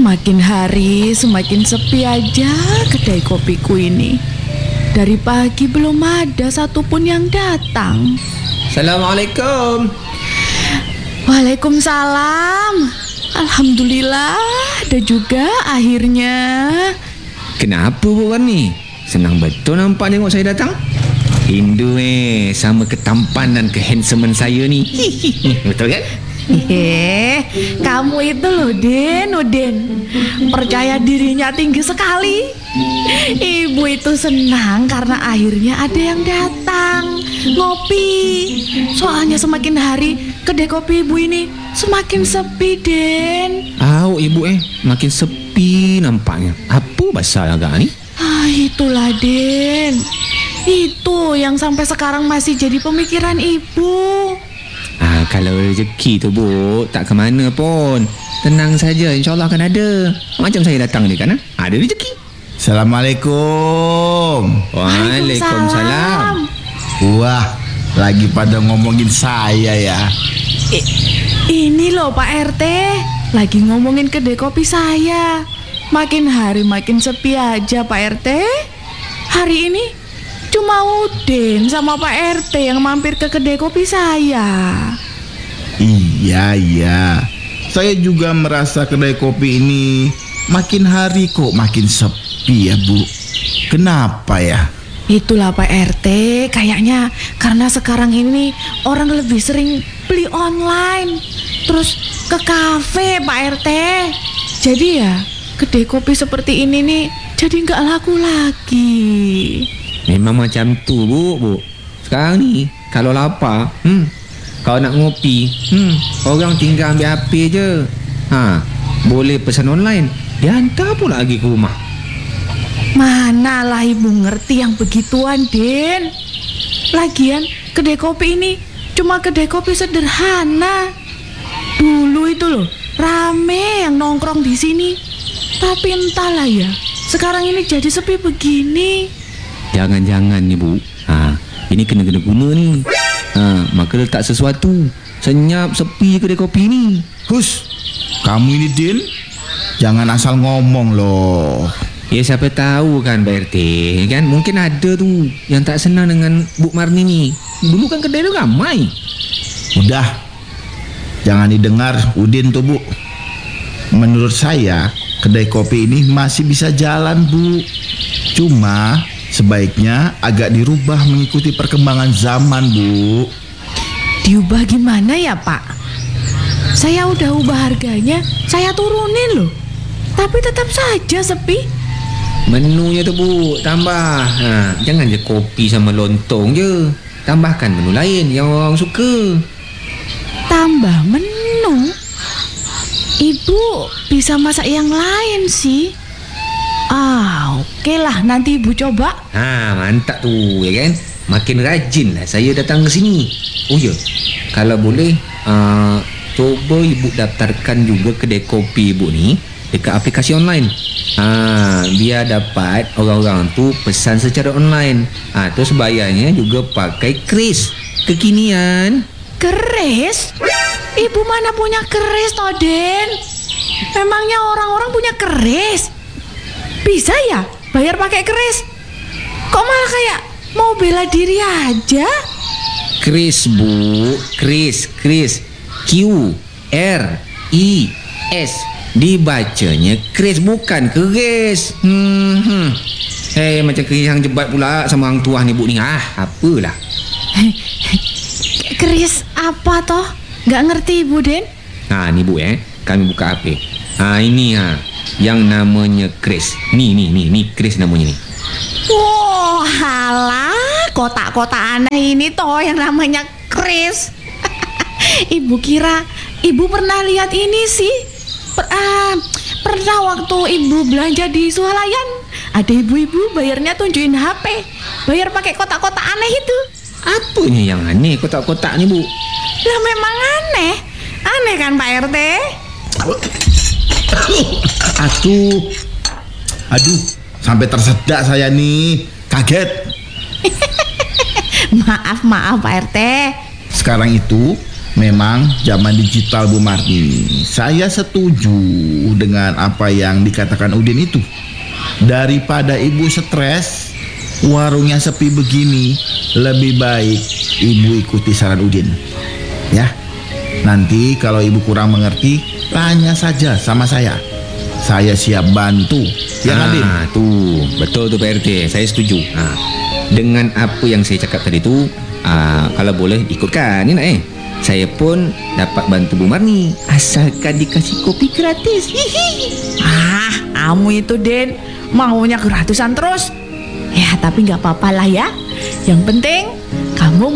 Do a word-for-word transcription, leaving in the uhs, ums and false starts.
Makin hari semakin sepi aja kedai kopiku ini. Dari pagi belum ada satupun yang datang. Assalamualaikum. Waalaikumsalam. Alhamdulillah ada juga akhirnya. Kenapa Bu Warni? Senang betul nampak tengok saya datang. Rindu eh sama ketampanan kehandsoman saya ni. Betul kan? Hehe, kamu itu loh Den, Udin, percaya dirinya tinggi sekali. Ibu itu senang karena akhirnya ada yang datang ngopi. Soalnya semakin hari kedai kopi ibu ini semakin sepi, Den. Au ibu eh makin sepi nampaknya. Apa bahasa agak ni? Ah, itulah Den. Itu yang sampai sekarang masih jadi pemikiran ibu. Ah, kalau rezeki tu Bu, tak ke mana pun. Tenang saja, insyaAllah akan ada. Macam saya datang ni kan, ha? Ada rezeki. Assalamualaikum. Waalaikumsalam. Wah, lagi pada ngomongin saya ya. I, ini loh Pak R T, lagi ngomongin kedai kopi saya. Makin hari makin sepi aja Pak R T. Hari ini cuma Udin sama Pak R T yang mampir ke kedai kopi saya. Iya, iya. Saya juga merasa kedai kopi ini makin hari kok makin sepi ya Bu. Kenapa ya? Itulah Pak R T, kayaknya karena sekarang ini orang lebih sering beli online, terus ke kafe Pak R T. Jadi ya kedai kopi seperti ini nih jadi nggak laku lagi. Memang macam tu Bu, Bu. Sekarang ni kalau lapar, hmm, kalau nak ngopi, hmm, orang tinggal ambil H P je. Ha, boleh pesan online, dia hantar pula lagi ke rumah. Manalah ibu ngerti yang begituan, Den. Lagian kedai kopi ini cuma kedai kopi sederhana. Dulu itu loh rame yang nongkrong di sini. Tapi entahlah ya, sekarang ini jadi sepi begini. Jangan-jangan ni Bu, ha, ini kena-kena guna ni. Ha, maka letak sesuatu. Senyap sepi kedai kopi ni. Hus, kamu ini Din, jangan asal ngomong loh. Ya siapa tahu kan Pak R T kan, mungkin ada tu yang tak senang dengan Bu Marni ni. Dulu kan kedai tu ramai. Udah, jangan didengar Udin tuh Bu. Menurut saya kedai kopi ini masih bisa jalan Bu. Cuma sebaiknya agak dirubah mengikuti perkembangan zaman Bu. Diubah gimana ya Pak? Saya udah ubah harganya, saya turunin loh. Tapi tetap saja sepi. Menunya tu Bu, tambah. Ha, jangan je kopi sama lontong je. Tambahkan menu lain yang orang suka. Tambah menu? Ibu bisa masak yang lain sih. Ah, oke lah, nanti ibu coba. Ha, mantap tu, ya kan? Makin rajin lah saya datang ke sini. Oh ya, kalau boleh, uh, cuba ibu daftarkan juga kedai kopi ibu ni dekat aplikasi online. Ha, biar dapat orang-orang tu pesan secara online. Ha, terus bayarnya juga pakai kris kekinian. Keris? Ibu mana punya keris toh, Den? Memangnya orang-orang punya keris? Bisa ya bayar pakai keris? Kok malah kayak mau bela diri aja? Kris Bu, kris, kris, Q R I S, dibacanya kris bukan keris. Hmm, hmm. Hei, macam keris yang jebat pula sama orang tua ni Bu ni. Ah, apalah. Keris apa toh? Gak ngerti Ibu Den. Ha, ni Bu eh, kami buka H P. Ha, ini ha, yang namanya kris. Ni, ni, ni, ni kris namanya ni. Wah, halah, kotak-kotak aneh ini toh yang namanya kris. Ibu kira ibu pernah lihat ini sih. Per, uh, pernah waktu ibu belanja di Swalayan, ada ibu-ibu bayarnya tunjukin H P, bayar pakai kotak-kotak aneh itu. Apanya yang aneh kotak-kotak ni Bu? Lah memang aneh. Aneh kan Pak R T? Aduh, aduh, sampai tersedak saya nih, kaget. Maaf, maaf Pak R T. Sekarang itu Memang zaman digital Bu Marni. Saya setuju dengan apa yang dikatakan Udin itu. Daripada ibu stres, warungnya sepi begini, lebih baik ibu ikuti saran Udin. Ya, nanti kalau ibu kurang mengerti, tanya saja sama saya. Saya siap bantu. Ya kan, Din? Ah, tuh, betul tuh Pak R T, saya setuju. Ah, dengan apa yang saya cakap tadi tuh, ah, kalau boleh ikutkan, ini nak eh. Saya pun dapat bantu Bu Marni asalkan dikasih kopi gratis. Hihi. Ah, kamu itu Den maunya gratisan terus. Ya tapi nggak apa-apa lah ya. Yang penting kamu